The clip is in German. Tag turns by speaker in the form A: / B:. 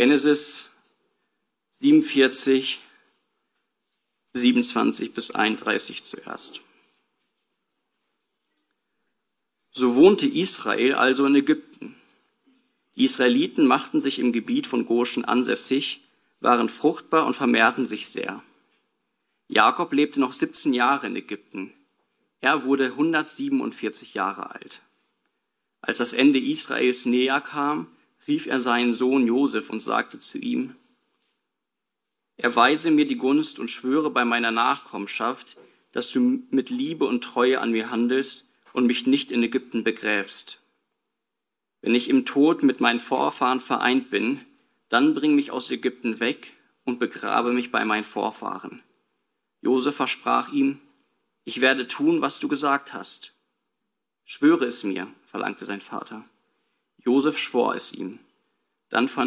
A: Genesis 47, 27 bis 31 zuerst. So wohnte Israel also in Ägypten. Die Israeliten machten sich im Gebiet von Goschen ansässig, waren fruchtbar und vermehrten sich sehr. Jakob lebte noch 17 Jahre in Ägypten. Er wurde 147 Jahre alt. Als das Ende Israels näher kam, rief er seinen Sohn Josef und sagte zu ihm: Erweise mir die Gunst und schwöre bei meiner Nachkommenschaft, dass du mit Liebe und Treue an mir handelst und mich nicht in Ägypten begräbst. Wenn ich im Tod mit meinen Vorfahren vereint bin, dann bring mich aus Ägypten weg und begrabe mich bei meinen Vorfahren. Josef versprach ihm: Ich werde tun, was du gesagt hast. Schwöre es mir, verlangte sein Vater. Josef schwor es ihm. Dann fand